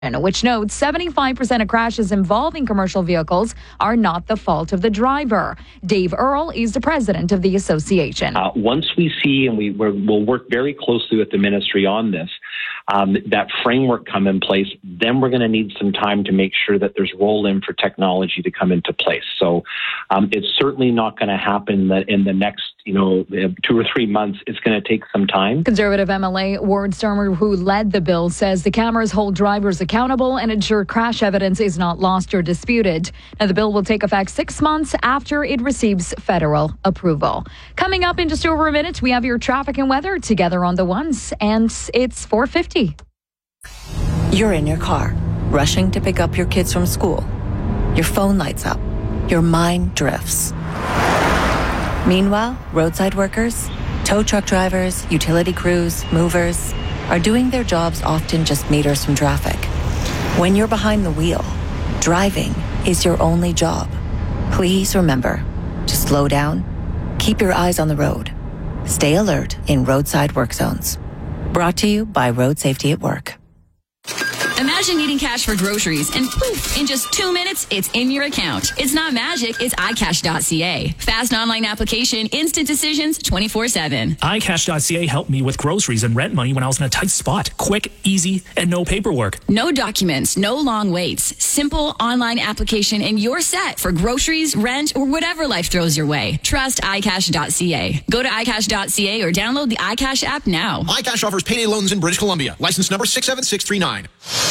which notes 75% of crashes involving commercial vehicles are not the fault of the driver. Dave Earle is the president of the association. Once we see, and we'll work very closely with the ministry on this, that framework come in place, then we're going to need some time to make sure that there's roll-in for technology to come into place. So it's certainly not going to happen in the next 2 or 3 months. It's going to take some time. Conservative MLA Ward Stormer, who led the bill, says the cameras hold drivers accountable and ensure crash evidence is not lost or disputed. Now, the bill will take effect 6 months after it receives federal approval. Coming up in just over a minute, we have your traffic and weather together on the ones, and it's 4:50. You're in your car, rushing to pick up your kids from school. Your phone lights up. Your mind drifts. Meanwhile, roadside workers, tow truck drivers, utility crews, movers are doing their jobs often just meters from traffic. When you're behind the wheel, driving is your only job. Please remember to slow down, keep your eyes on the road, stay alert in roadside work zones. Brought to you by Road Safety at Work. Imagine needing cash for groceries and poof, in just 2 minutes, it's in your account. It's not magic, it's iCash.ca. Fast online application, instant decisions, 24/7. iCash.ca helped me with groceries and rent money when I was in a tight spot. Quick, easy, and no paperwork. No documents, no long waits. Simple online application and you're set for groceries, rent, or whatever life throws your way. Trust iCash.ca. Go to iCash.ca or download the iCash app now. iCash offers payday loans in British Columbia. License number 67639.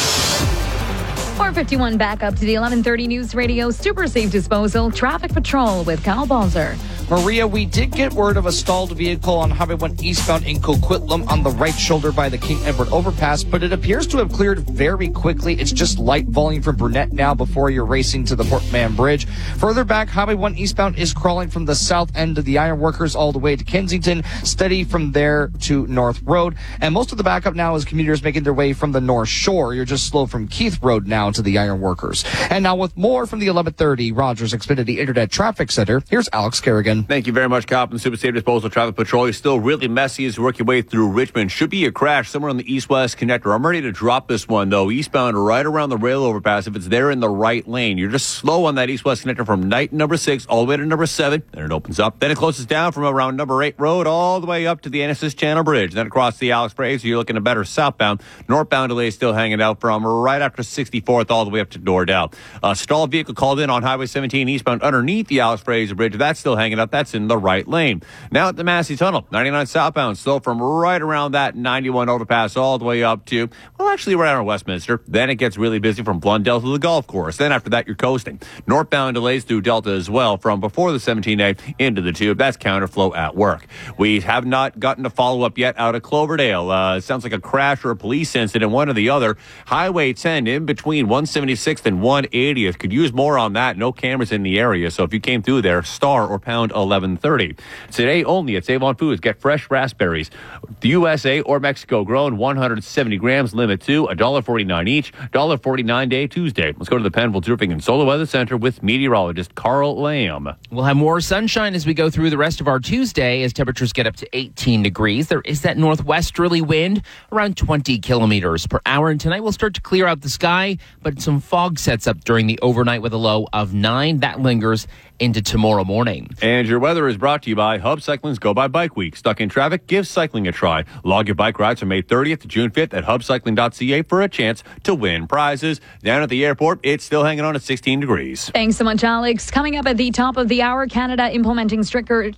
4:51 back up to the 11:30 News Radio Super Safe Disposal Traffic Patrol with Kyle Balzer. Maria, we did get word of a stalled vehicle on Highway 1 eastbound in Coquitlam on the right shoulder by the King Edward overpass, but it appears to have cleared very quickly. It's just light volume from Brunette now before you're racing to the Port Mann Bridge. Further back, Highway 1 eastbound is crawling from the south end of the Ironworkers all the way to Kensington, steady from there to North Road. And most of the backup now is commuters making their way from the North Shore. You're just slow from Keith Road now to the Ironworkers. And now with more from the 11:30 Rogers Xfinity Internet Traffic Center, here's Alex Kerrigan. Thank you very much, Kyle, from the Super Safe Disposal Traffic Patrol. You're still really messy as you work your way through Richmond. Should be a crash somewhere on the east-west connector. I'm ready to drop this one, though. Eastbound right around the rail overpass. If it's there in the right lane, you're just slow on that east-west connector from Knight number 6 all the way to number 7. Then it opens up. Then it closes down from around number 8 road all the way up to the Annacis Channel Bridge. Then across the Alex Bray, so you're looking at better southbound. Northbound delay is still hanging out from right after 64th all the way up to Dordow. Stalled vehicle called in on Highway 17 eastbound underneath the Alex Fraser Bridge. That's still hanging up. That's in the right lane. Now at the Massey Tunnel, 99 southbound, slow from right around that 91 overpass all the way up to, well, actually right around Westminster. Then it gets really busy from Blundell to the golf course. Then after that, you're coasting. Northbound delays through Delta as well from before the 17A into the Tube. That's counterflow at work. We have not gotten a follow-up yet out of Cloverdale. It sounds like a crash or a police incident, one or the other. Highway 10 in between 176th and 180th. Could use more on that. No cameras in the area. So if you came through there, star or pound 1130. Today only at Save on Foods. Get fresh raspberries. The USA or Mexico grown, 170 grams, limit to $1.49 each. $1.49 day Tuesday. Let's go to the Penville Roofing and Solar Weather Center with meteorologist Carl Lamb. We'll have more sunshine as we go through the rest of our Tuesday as temperatures get up to 18 degrees. There is that northwesterly wind around 20 kilometers per hour. And tonight we'll start to clear out the sky, but some fog sets up during the overnight with a low of 9. That lingers into tomorrow morning. And your weather is brought to you by Hub Cycling's Go By Bike Week. Stuck in traffic? Give cycling a try. Log your bike rides from May 30th to June 5th at hubcycling.ca for a chance to win prizes. Down at the airport, it's still hanging on at 16 degrees. Thanks so much, Alex. Coming up at the top of the hour, Canada implementing stricter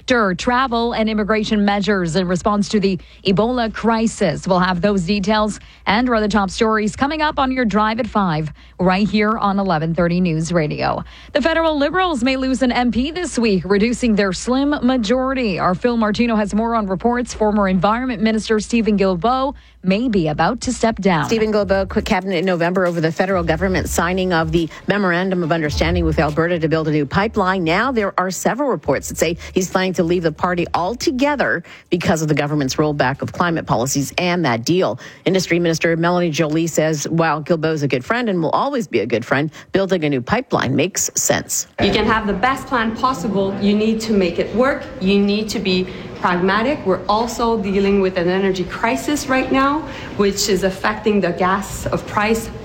travel and immigration measures in response to the Ebola crisis. We'll have those details and other top stories coming up on your drive at 5 right here on 1130 News Radio. The federal Liberals may lose an MP this week, reducing their slim majority. Our Phil Martino has more on reports. Former Environment Minister Stephen Guilbeault may be about to step down. Stephen Guilbeault quit cabinet in November over the federal government signing of the Memorandum of Understanding with Alberta to build a new pipeline. Now there are several reports that say he's planning to leave the party altogether because of the government's rollback of climate policies and that deal. Industry Minister Melanie Joly says while Guilbeault's a good friend and will always be a good friend, building a new pipeline makes sense. You can have the best plan possible. You need to make it work. You need to be pragmatic. We're also dealing with an energy crisis right now, which is affecting the gas of price